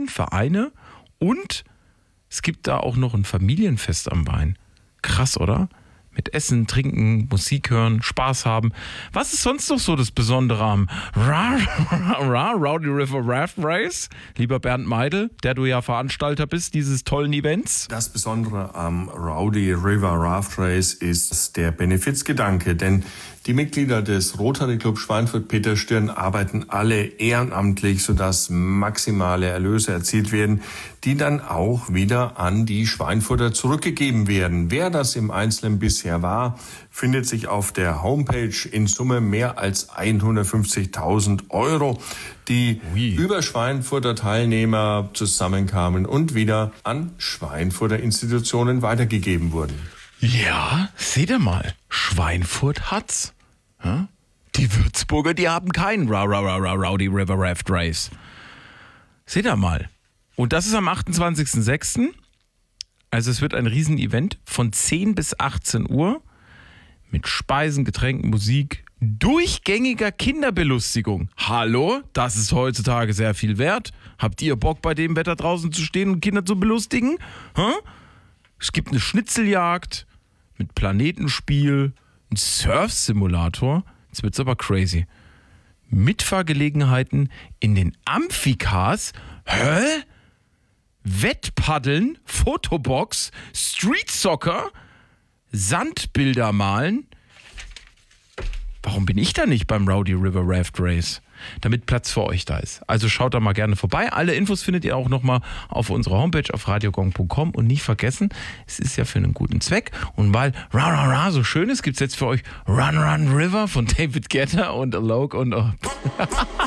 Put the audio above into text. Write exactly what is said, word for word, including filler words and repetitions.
Firmen, Vereine und es gibt da auch noch ein Familienfest am Wein. Krass, oder? Mit Essen, Trinken, Musik hören, Spaß haben. Was ist sonst noch so das Besondere am Ra Ra Ra Rowdy River Raft Race? Lieber Bernd Meidel, der du ja Veranstalter bist dieses tollen Events. Das Besondere am Rowdy River Raft Race ist der Benefizgedanke, denn die Mitglieder des Rotary Club Schweinfurt-Peterstirn arbeiten alle ehrenamtlich, sodass maximale Erlöse erzielt werden, die dann auch wieder an die Schweinfurter zurückgegeben werden. Wer das im Einzelnen bisher war, findet sich auf der Homepage. In Summe mehr als hundertfünfzigtausend Euro, die Ui. über Schweinfurter Teilnehmer zusammenkamen und wieder an Schweinfurter Institutionen weitergegeben wurden. Ja, seht ihr mal, Schweinfurt hat's. Ja? Die Würzburger, die haben keinen Ra Ra Ra Ra Rowdy River Raft Race. Seht ihr mal. Und das ist am achtundzwanzigsten sechsten Also es wird ein Riesenevent von zehn bis achtzehn Uhr mit Speisen, Getränken, Musik, durchgängiger Kinderbelustigung. Hallo, das ist heutzutage sehr viel wert. Habt ihr Bock, bei dem Wetter draußen zu stehen und Kinder zu belustigen? Hä? Es gibt eine Schnitzeljagd mit Planetenspiel, ein Surf-Simulator. Jetzt wird's aber crazy. Mitfahrgelegenheiten in den Amphikas. Hä? Wettpaddeln, Fotobox, Street Soccer, Sandbilder malen. Warum bin ich da nicht beim Rowdy River Raft Race? Damit Platz für euch da ist. Also schaut da mal gerne vorbei. Alle Infos findet ihr auch nochmal auf unserer Homepage auf radiogong punkt com und nicht vergessen, es ist ja für einen guten Zweck. Und weil Ra Ra Ra so schön ist, gibt es jetzt für euch Run Run River von David Guetta und Alok und